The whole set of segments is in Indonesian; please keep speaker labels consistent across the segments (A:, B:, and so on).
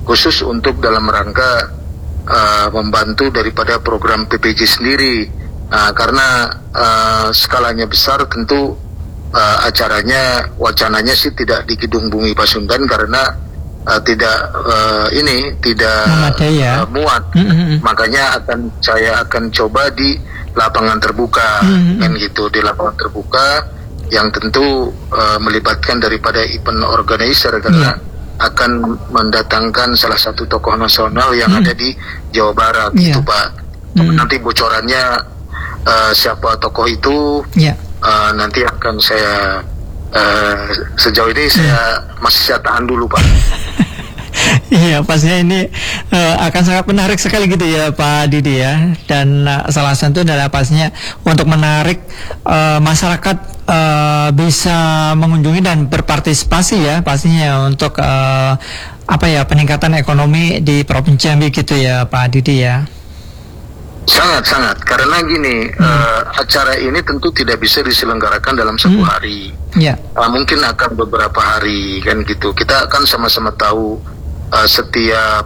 A: khusus untuk dalam rangka membantu daripada program PPJ sendiri. Karena skalanya besar, tentu wacananya sih tidak di Gedung Bumi Pasundan karena tidak
B: memadai, ya?
A: Muat. Makanya saya akan coba di lapangan terbuka, kan gitu, di lapangan terbuka yang tentu melibatkan daripada event organizer karena akan mendatangkan salah satu tokoh nasional yang ada di Jawa Barat, gitu Pak. Nanti bocorannya siapa tokoh itu nanti akan saya sejauh ini masih saya tahan dulu Pak.
B: Iya, pastinya ini akan sangat menarik sekali gitu ya Pak Didi ya. Dan salah satu adalah pastinya untuk menarik masyarakat bisa mengunjungi dan berpartisipasi ya pastinya untuk peningkatan ekonomi di Provinsi Jambi gitu ya Pak Didi ya.
A: Sangat, karena gini, acara ini tentu tidak bisa diselenggarakan dalam satu hari. Mungkin akan beberapa hari kan gitu. Kita kan sama-sama tahu setiap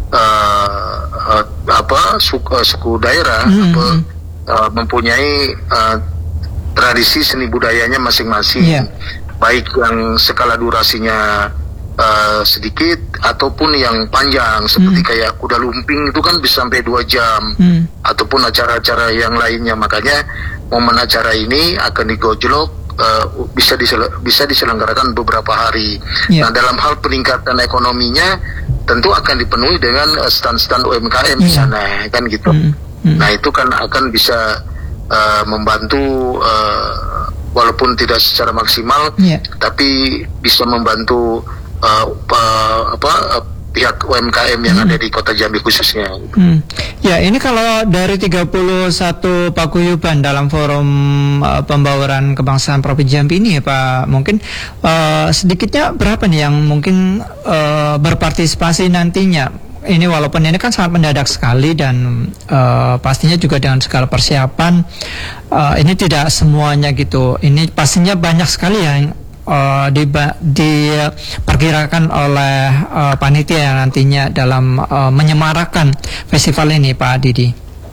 A: suku daerah mempunyai tradisi seni budayanya masing-masing, baik yang skala durasinya sedikit ataupun yang panjang seperti kayak kuda lumping itu kan bisa sampai 2 jam, ataupun acara-acara yang lainnya. Makanya momen acara ini akan digojlok, bisa diselenggarakan beberapa hari. Nah, dalam hal peningkatan ekonominya tentu akan dipenuhi dengan stand-stand UMKM di sana kan gitu. Nah, itu kan akan bisa membantu walaupun tidak secara maksimal, tapi bisa membantu pihak UMKM yang ada di Kota Jambi khususnya.
B: Ya, ini kalau dari 31 paguyuban dalam forum pembauran kebangsaan Provinsi Jambi ini ya Pak, mungkin sedikitnya berapa nih yang mungkin berpartisipasi nantinya? Ini walaupun ini kan sangat mendadak sekali dan pastinya juga dengan segala persiapan, ini tidak semuanya gitu. Ini pastinya banyak sekali yang diperkirakan oleh panitia yang nantinya dalam menyemarakan festival ini Pak Didi.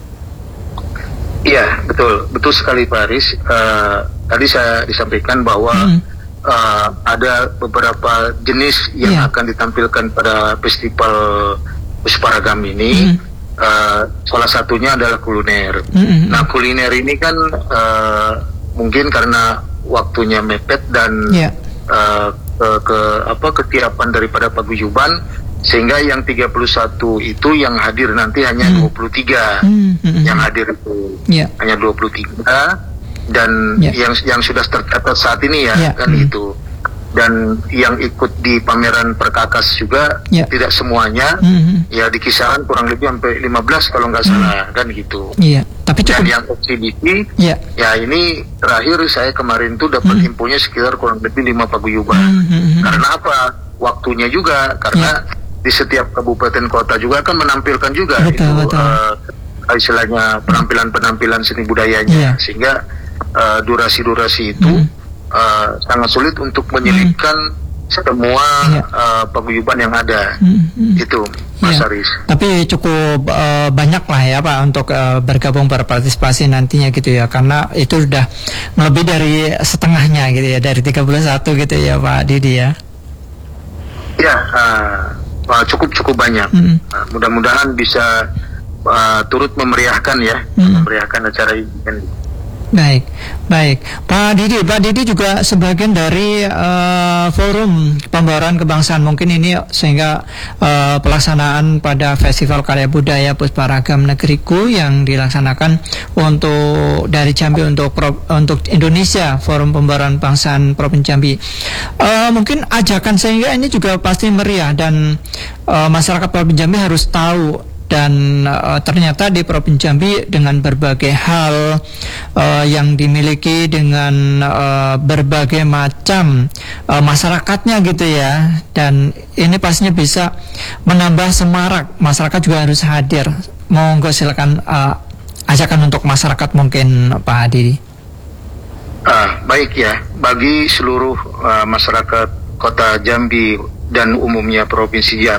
A: Iya, betul sekali Pak Aris. Tadi saya disampaikan bahwa ada beberapa jenis yang akan ditampilkan pada festival Pusparagam ini. Salah satunya adalah kuliner. Nah, kuliner ini kan mungkin karena waktunya mepet dan ketiapan daripada paguyuban, sehingga yang 31 itu yang hadir nanti hanya 23 yang hadir itu hanya 23 dan yang sudah tercatat saat ini kan gitu. Dan yang ikut di pameran Perkakas juga tidak semuanya, ya di kisaran kurang lebih sampai 15 kalau nggak salah kan gitu.
B: Tapi cukup.
A: Dan yang eksibisi ya ini terakhir saya kemarin tuh dapat infonya sekitar kurang lebih 5 paguyuban. Karena apa? Waktunya juga, karena di setiap kabupaten kota juga kan menampilkan juga istilahnya penampilan seni budayanya, sehingga durasi itu sangat sulit untuk menyelipkan semua paguyuban yang ada. Itu Mas Aris.
B: Tapi cukup banyak lah ya Pak untuk bergabung berpartisipasi nantinya gitu ya, karena itu sudah lebih dari setengahnya gitu ya, dari 31 gitu ya Pak Didi ya.
A: Ya, cukup banyak. Mudah-mudahan bisa turut memeriahkan acara ini.
B: Baik. Pak Didi juga sebagian dari forum pembauran kebangsaan mungkin ini, sehingga pelaksanaan pada Festival Karya Budaya Pusparagam Negeriku yang dilaksanakan untuk dari Jambi untuk Indonesia, forum pembauran kebangsaan Provinsi Jambi. Mungkin ajakan sehingga ini juga pasti meriah dan masyarakat Provinsi Jambi harus tahu. Dan ternyata di Provinsi Jambi dengan berbagai hal yang dimiliki dengan berbagai macam masyarakatnya gitu ya, dan ini pastinya bisa menambah semarak, masyarakat juga harus hadir. Monggo silakan ajakan untuk masyarakat mungkin Pak Didi.
A: Baik ya, bagi seluruh masyarakat Kota Jambi dan umumnya Provinsi Jambi,